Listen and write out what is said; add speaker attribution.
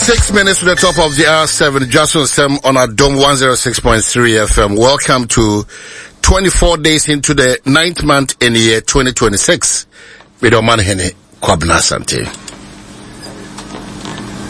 Speaker 1: 6 minutes to the top of the hour 7. Justin Stem on our Dome 106.3 FM. Welcome to 24 days into the 9th month in the year 2026. With Oman Hene Kwabna Sante.